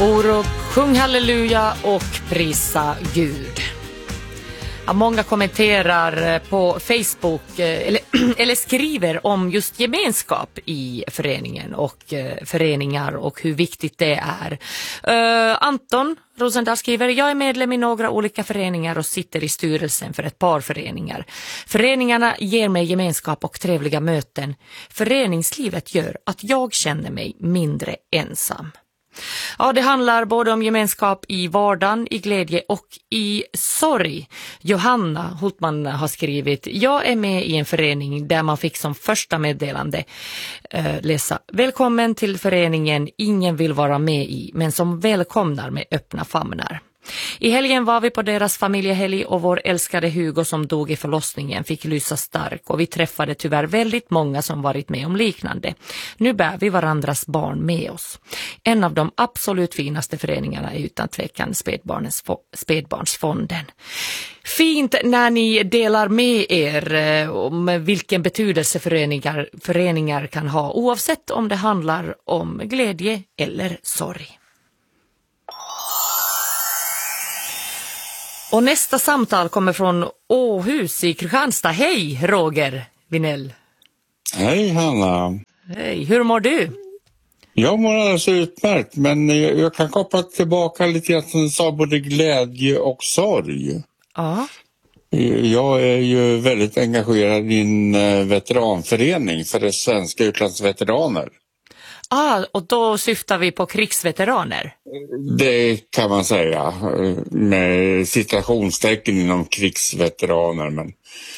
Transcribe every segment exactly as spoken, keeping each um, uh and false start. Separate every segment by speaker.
Speaker 1: Och sjung halleluja och prisa Gud. Ja, många kommenterar på Facebook eller, eller skriver om just gemenskap i föreningen och eh, föreningar och hur viktigt det är. Uh, Anton Rosendahl skriver: jag är medlem i några olika föreningar och sitter i styrelsen för ett par föreningar. Föreningarna ger mig gemenskap och trevliga möten. Föreningslivet gör att jag känner mig mindre ensam. Ja, det handlar både om gemenskap i vardagen, i glädje och i sorg. Johanna Hultman har skrivit: jag är med i en förening där man fick som första meddelande eh, läsa: välkommen till föreningen ingen vill vara med i, men som välkomnar med öppna famnar. I helgen var vi på deras familjehelg och vår älskade Hugo som dog i förlossningen fick lysa stark och vi träffade tyvärr väldigt många som varit med om liknande. Nu bär vi varandras barn med oss. En av de absolut finaste föreningarna är utan tvekan Spädbarnens, Spädbarnsfonden. Fint när ni delar med er om vilken betydelse föreningar, föreningar kan ha oavsett om det handlar om glädje eller sorg. Och nästa samtal kommer från Åhus i Kristianstad. Hej Roger Vinell.
Speaker 2: Hej Hanna.
Speaker 1: Hej, hur mår du?
Speaker 2: Jag mår alldeles utmärkt, men jag, jag kan koppla tillbaka lite grann som sa både glädje och sorg.
Speaker 1: Ja.
Speaker 2: Jag är ju väldigt engagerad i en veteranförening för det svenska utlandsveteraner.
Speaker 1: Ah, och då syftar vi på krigsveteraner?
Speaker 2: Det kan man säga, med citationstecken inom krigsveteraner. Men,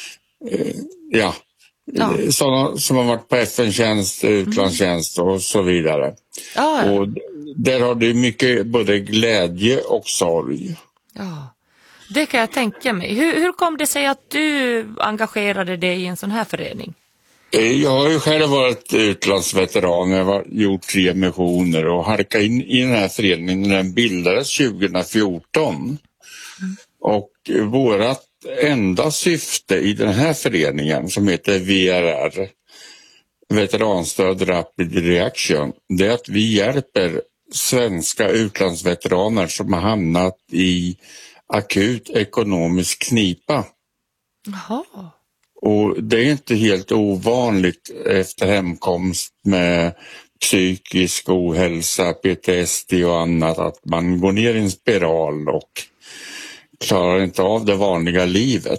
Speaker 2: ja, ja. Sådana som har varit på F N-tjänst, utlandstjänst och så vidare. Ah, ja. Och där har det mycket både glädje och sorg.
Speaker 1: Ja, det kan jag tänka mig. Hur, hur kom det sig att du engagerade dig i en sån här förening?
Speaker 2: Jag har ju själv varit utlandsveteran, jag har gjort tre missioner och halkat in i den här föreningen. Den bildades tjugo fjorton. Mm. Och vårat enda syfte i den här föreningen som heter V R R, Veteranstöd Rapid Reaction, det är att vi hjälper svenska utlandsveteraner som har hamnat i akut ekonomisk knipa.
Speaker 1: Jaha.
Speaker 2: Och det är inte helt ovanligt efter hemkomst med psykisk ohälsa, P T S D och annat att man går ner i en spiral och klarar inte av det vanliga livet.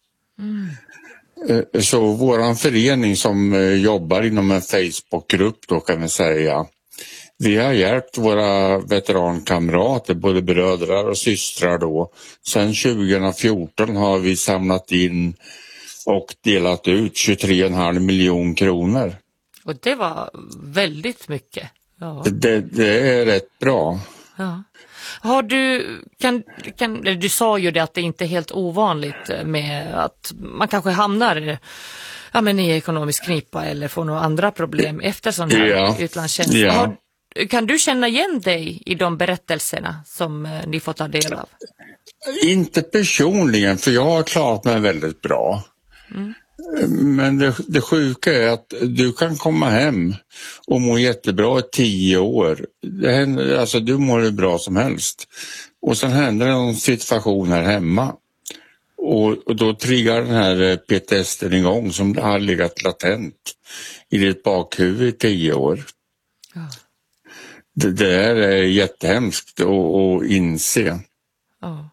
Speaker 2: Mm. Så våran förening som jobbar inom en Facebookgrupp då kan vi säga, vi har hjälpt våra veterankamrater, både bröder och systrar då. Sen tjugo fjorton har vi samlat in och delat ut tjugotre komma fem miljoner kronor.
Speaker 1: Och det var väldigt mycket. Ja.
Speaker 2: Det, det är rätt bra.
Speaker 1: Ja. Har du, kan, kan, du sa ju det att det inte är helt ovanligt med att man kanske hamnar ja, men i ekonomisk knipa eller får några andra problem efter sån här ja. utlandstjänst.
Speaker 2: Ja.
Speaker 1: Har, kan du känna igen dig i de berättelserna som ni får ta del av?
Speaker 2: Inte personligen, för jag har klarat mig väldigt bra. Mm. Men det, det sjuka är att du kan komma hem och må jättebra i tio år. Det händer, alltså du mår ju bra som helst. Och sen händer det någon situation här hemma. Och, och då triggar den här P T S D igång som har legat latent i ditt bakhuvud i tio år. Ja. Det, det är jättehemskt att, att inse.
Speaker 1: Ja.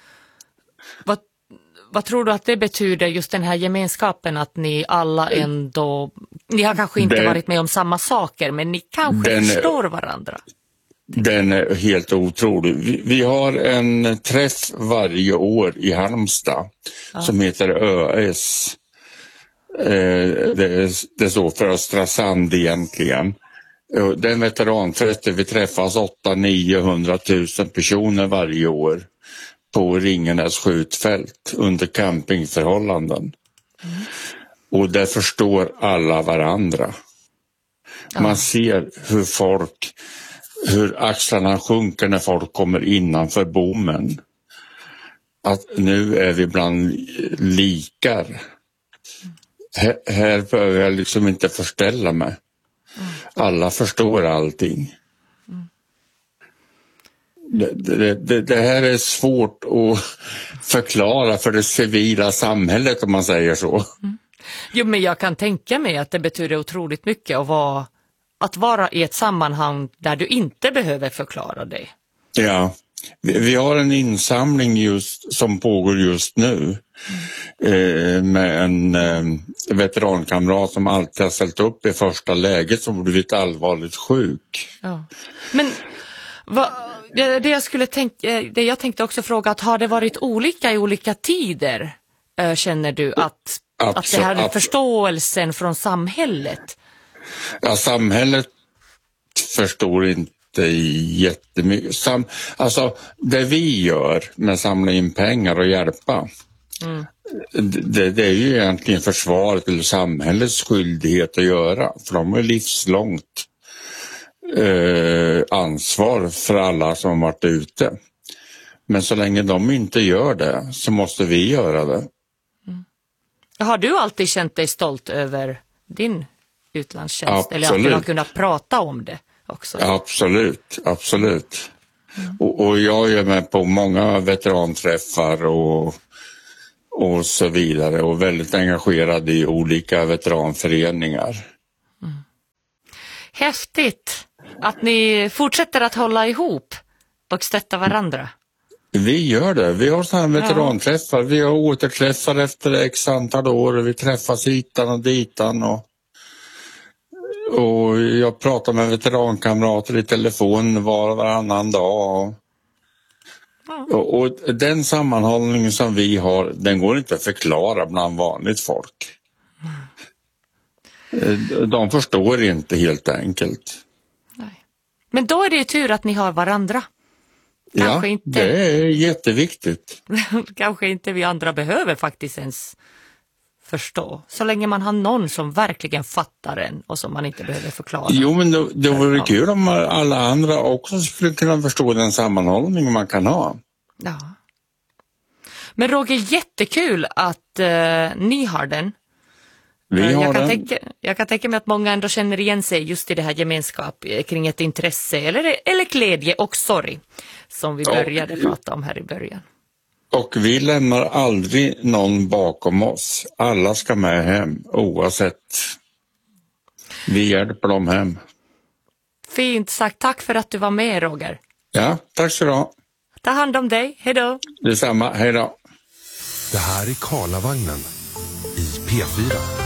Speaker 1: Vad Vad tror du att det betyder, just den här gemenskapen, att ni alla ändå, ni har kanske inte den, varit med om samma saker, men ni kanske den, förstår varandra?
Speaker 2: Den är helt otrolig. Vi, vi har en träff varje år i Halmstad ja. som heter Ö S. Eh, det, det står för Östra Sand egentligen. Den veteranträffen, vi träffas åtta niohundra tusen personer varje år på Ringenäs skjutfält under campingförhållanden. Mm. Och där förstår alla varandra. Ja. Man ser hur folk, hur axlarna sjunker när folk kommer innanför bommen. Att nu är vi bland likar. Mm. Här, här behöver jag liksom inte förställa mig. Mm. Alla förstår allting. Det, det, det, det här är svårt att förklara för det civila samhället, om man säger så.
Speaker 1: Mm. Jo, men jag kan tänka mig att det betyder otroligt mycket att vara, att vara i ett sammanhang där du inte behöver förklara det.
Speaker 2: Ja, vi, vi har en insamling just, som pågår just nu mm. eh, med en eh, veterankamrat som alltid har ställt upp i första läget som blivit allvarligt sjuk.
Speaker 1: Ja. Men vad, det, det, jag skulle tänka, det jag tänkte också fråga, att har det varit olika i olika tider? Äh, känner du att, Absolut, att det här är förståelsen från samhället?
Speaker 2: Ja, samhället förstår inte jättemycket. Sam, alltså det vi gör med att samla in pengar och hjälpa, mm. det, det är ju egentligen försvaret eller samhällets skyldighet att göra. För de har livslångt eh, ansvar för alla som har varit ute. Men så länge de inte gör det så måste vi göra det.
Speaker 1: Mm. Har du alltid känt dig stolt över din utlandstjänst?
Speaker 2: Absolut.
Speaker 1: Eller att du har kunnat prata om det också?
Speaker 2: Absolut, absolut. Mm. Och, och jag är med på många veteranträffar och, och så vidare och väldigt engagerad i olika veteranföreningar.
Speaker 1: Mm. Häftigt att ni fortsätter att hålla ihop och stötta varandra.
Speaker 2: Vi gör det. Vi har sådana här veteranträffar. Ja. Vi har återträffar efter x antal år och vi träffas hitan och ditan och Och jag pratar med veterankamrater i telefon var och varannan dag. Ja. Och, och den sammanhållningen som vi har, den går inte att förklara bland vanligt folk. Mm. De förstår inte helt enkelt.
Speaker 1: Nej. Men då är det ju tur att ni har varandra. Kanske
Speaker 2: ja,
Speaker 1: inte...
Speaker 2: det är jätteviktigt.
Speaker 1: Kanske inte vi andra behöver faktiskt ens förstå. Så länge man har någon som verkligen fattar en och som man inte behöver förklara.
Speaker 2: Jo, men det, det vore kul om alla andra också skulle kunna förstå den sammanhållning man kan ha.
Speaker 1: Ja. Men Roger, jättekul att uh, ni har den.
Speaker 2: Vi har
Speaker 1: jag, kan
Speaker 2: den.
Speaker 1: Tänka, jag kan tänka mig att många ändå känner igen sig just i det här gemenskap kring ett intresse eller, eller glädje och sorg som vi började och, prata om här i början.
Speaker 2: Och vi lämnar aldrig någon bakom oss. Alla ska med hem oavsett. Vi hjälper dem hem.
Speaker 1: Fint sagt. Tack för att du var med, Roger.
Speaker 2: Ja, tack så du.
Speaker 1: Ta hand om dig. Hej då.
Speaker 2: Detsamma. Hej då.
Speaker 3: Det här är Karlavagnen i P fyra.